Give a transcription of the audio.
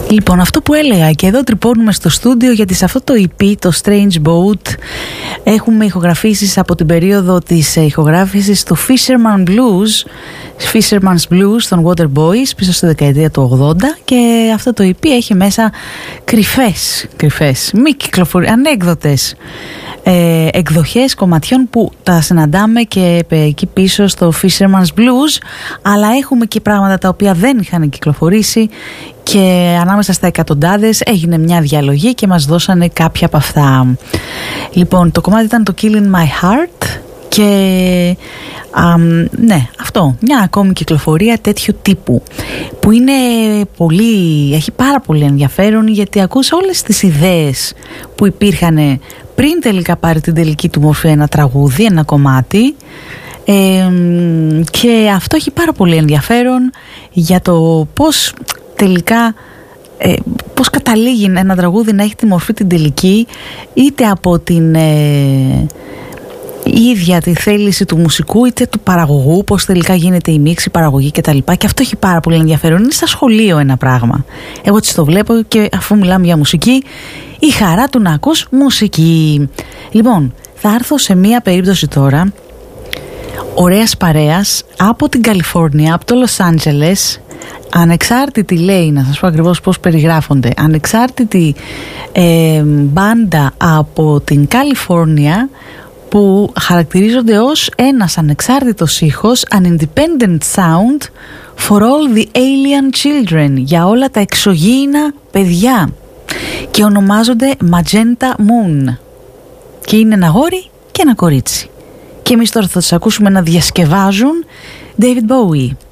Λοιπόν, αυτό που έλεγα και εδώ τρυπώνουμε στο στούντιο, γιατί σε αυτό το EP, το Strange Boat, έχουμε ηχογραφήσεις από την περίοδο της ηχογράφησης του Fisherman's Blues των Waterboys πίσω στη δεκαετία του 80, και αυτό το EP έχει μέσα κρυφές μη ανέκδοτες εκδοχές κομματιών που τα συναντάμε και εκεί πίσω στο Fisherman's Blues, αλλά έχουμε και πράγματα τα οποία δεν είχαν κυκλοφορήσει και ανάμεσα στα εκατοντάδες έγινε μια διαλογή και μας δώσανε κάποια από αυτά. Λοιπόν, το κομμάτι ήταν το Killing My Heart και ναι, αυτό, μια ακόμη κυκλοφορία τέτοιου τύπου που είναι έχει πάρα πολύ ενδιαφέρον, γιατί ακούς όλες τις ιδέες που υπήρχαν πριν τελικά πάρει την τελική του μορφή ένα τραγούδι, ένα κομμάτι, και αυτό έχει πάρα πολύ ενδιαφέρον για το πώς τελικά πώς καταλήγει ένα τραγούδι να έχει τη μορφή την τελική, είτε από την η ίδια τη θέληση του μουσικού είτε του παραγωγού, πώς τελικά γίνεται η μίξη, η παραγωγή κτλ. Και αυτό έχει πάρα πολύ ενδιαφέρον. Είναι σαν σχολείο ένα πράγμα. Εγώ έτσι το βλέπω, και αφού μιλάμε για μουσική, η χαρά του να ακούς μουσική. Λοιπόν, θα έρθω σε μία περίπτωση τώρα ωραίας παρέας από την Καλιφόρνια, από το Λος Άντζελες. Ανεξάρτητη, λέει, να σας πω ακριβώς πώς περιγράφονται, ανεξάρτητη μπάντα από την Καλιφόρνια που χαρακτηρίζονται ως ένας ανεξάρτητος ήχος, an independent sound for all the alien children, για όλα τα εξωγήινα παιδιά, και ονομάζονται Magenta Moon, και είναι ένα γόρι και ένα κορίτσι. Και εμείς τώρα θα τους ακούσουμε να διασκευάζουν David Bowie.